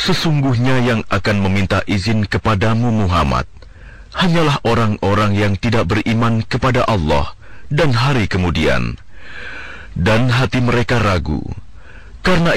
Sesungguhnya yang akan meminta izin kepadamu Muhammad hanyalah orang-orang yang tidak beriman kepada Allah dan hari kemudian, dan hati mereka ragu. Karena